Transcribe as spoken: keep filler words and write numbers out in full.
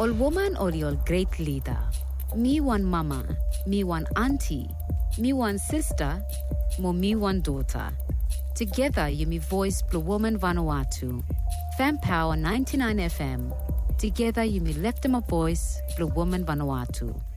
All woman or your great leader. Me one mama, me one auntie, me one sister, mo me one daughter. Together you me voice Blue Woman Vanuatu. Fan Power ninety-nine F M. Together you me left them a voice Blue Woman Vanuatu.